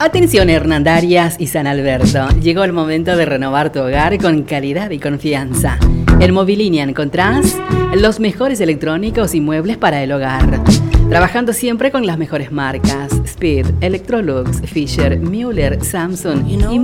Atención Hernandarias y San Alberto, llegó el momento de renovar tu hogar con calidad y confianza. En Mobilinia encontrás los mejores electrónicos y muebles para el hogar. Trabajando siempre con las mejores marcas: Speed, Electrolux, Fisher, Müller, Samsung y